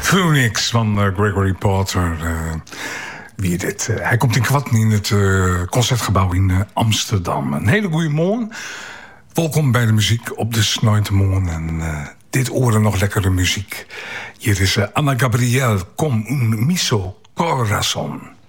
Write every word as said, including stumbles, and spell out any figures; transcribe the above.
Phoenix van uh, Gregory Porter. Uh, wie dit? Uh, hij komt in kwatten in het uh, Concertgebouw in uh, Amsterdam. Een hele goede morgen. Welkom bij de muziek op de Snuitermorgen. En uh, dit oren nog lekkere muziek. Hier is uh, Ana Gabriel, Con un miso corazón.